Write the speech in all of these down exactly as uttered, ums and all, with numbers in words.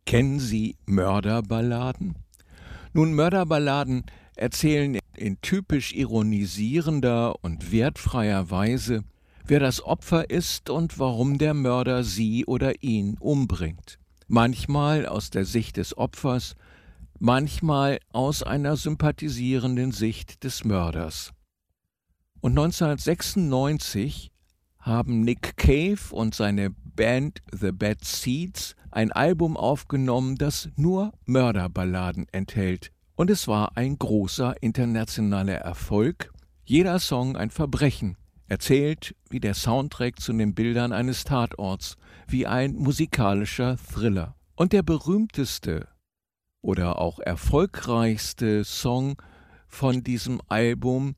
Kennen Sie Mörderballaden? Nun, Mörderballaden erzählen in typisch ironisierender und wertfreier Weise, wer das Opfer ist und warum der Mörder sie oder ihn umbringt. Manchmal aus der Sicht des Opfers, manchmal aus einer sympathisierenden Sicht des Mörders. Und neunzehnhundertsechsundneunzig haben Nick Cave und seine Band The Bad Seeds ein Album aufgenommen, das nur Mörderballaden enthält. Und es war ein großer internationaler Erfolg. Jeder Song ein Verbrechen, erzählt wie der Soundtrack zu den Bildern eines Tatorts, wie ein musikalischer Thriller. Und der berühmteste oder auch erfolgreichste Song von diesem Album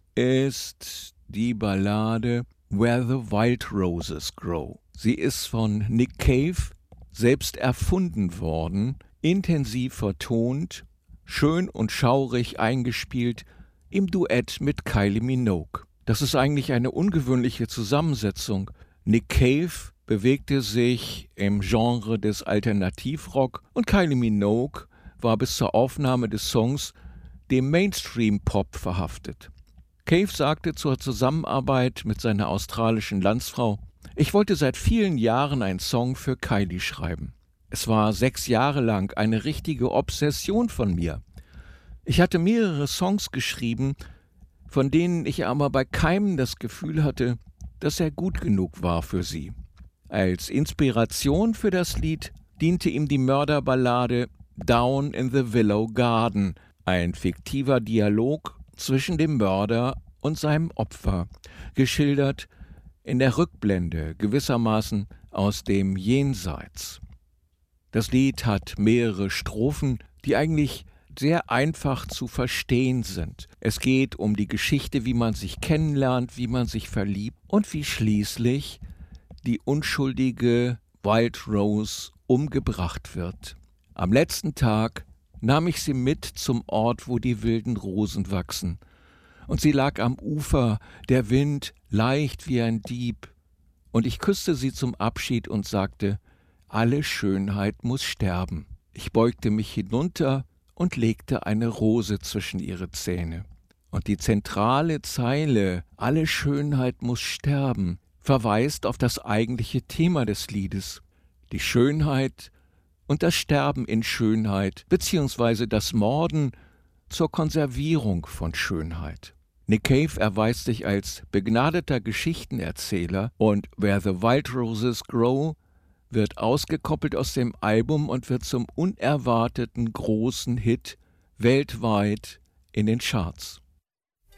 ist die Ballade Where the Wild Roses Grow. Sie ist von Nick Cave selbst erfunden worden, intensiv vertont, schön und schaurig eingespielt im Duett mit Kylie Minogue. Das ist eigentlich eine ungewöhnliche Zusammensetzung. Nick Cave bewegte sich im Genre des Alternativrock und Kylie Minogue war bis zur Aufnahme des Songs dem Mainstream-Pop verhaftet. Cave sagte zur Zusammenarbeit mit seiner australischen Landsfrau: Ich wollte seit vielen Jahren einen Song für Kylie schreiben. Es war sechs Jahre lang eine richtige Obsession von mir. Ich hatte mehrere Songs geschrieben, von denen ich aber bei keinem das Gefühl hatte, dass er gut genug war für sie. Als Inspiration für das Lied diente ihm die Mörderballade Down in the Willow Garden, ein fiktiver Dialog zwischen dem Mörder und seinem Opfer, geschildert in der Rückblende, gewissermaßen aus dem Jenseits. Das Lied hat mehrere Strophen, die eigentlich sehr einfach zu verstehen sind. Es geht um die Geschichte, wie man sich kennenlernt, wie man sich verliebt und wie schließlich die unschuldige Wild Rose umgebracht wird. Am letzten Tag nahm ich sie mit zum Ort, wo die wilden Rosen wachsen. Und sie lag am Ufer, der Wind leicht wie ein Dieb. Und ich küsste sie zum Abschied und sagte: Alle Schönheit muss sterben. Ich beugte mich hinunter und legte eine Rose zwischen ihre Zähne. Und die zentrale Zeile »Alle Schönheit muss sterben« verweist auf das eigentliche Thema des Liedes: die Schönheit und das Sterben in Schönheit, beziehungsweise das Morden zur Konservierung von Schönheit. Nick Cave erweist sich als begnadeter Geschichtenerzähler und Where the Wild Roses Grow wird ausgekoppelt aus dem Album und wird zum unerwarteten großen Hit weltweit in den Charts.